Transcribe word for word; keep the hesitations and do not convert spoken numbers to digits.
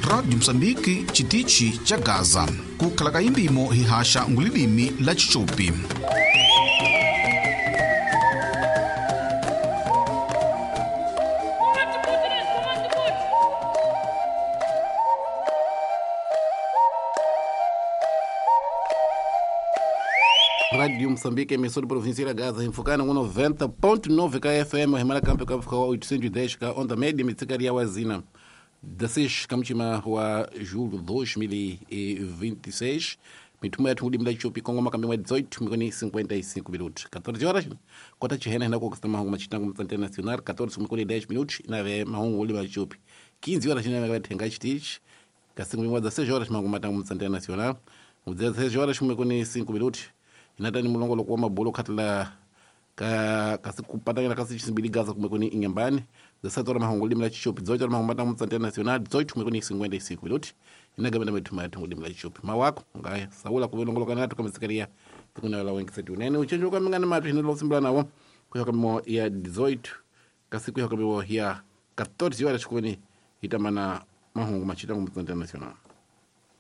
Radio Msambiki chitichi cha Gaza kukhalaka indimo hihasha ngulilimi la Chichupi. Radio Msambiki, emissora provincial Gaza, enfocada no noventa ponto nove K F M, remara campo que ficou oitocentos e dez K, onda média, miticaria wazina. dezesseis kamchima wa julho de dois mil e vinte e seis, mituma yetu ngudi mla Chichupi Kongo makambi wa dezoito mikoni cinquenta e cinco minutos. quatorze horas, kota chihena na kukasta mahungu machitangu mtante nacional, quatorze mikoni dez minutos, na ve mahungu uli mla Chichupi. quinze horas, na ve tenga chitich, kasi ngudi mwa dezesseis horas, mahungu matangu mtante nacional, dezesseis horas, mikoni cinco minutos, inatani mulongo lokuwa mabolo katla ka kasi kupatana kasi chisimbili Gaza kumekoni inyambani dezessete horas mahongoli mla Chichupi, dezoito horas mahongomata mtsante nacional, dezoito kumekoni cinquenta e cinco minutos inagabenda metuma yatungudi mla Chichupi mawako ngaya saula kubelongolo kanatu kamesikaria tukuna la wengi setu nene uchenjo kwa mingana matu hinelo simbla nawo kuyoka mo ya dezoito kasi kuyoka mo ya quatorze horas kuni itamana mahongo machita mtsante nacional.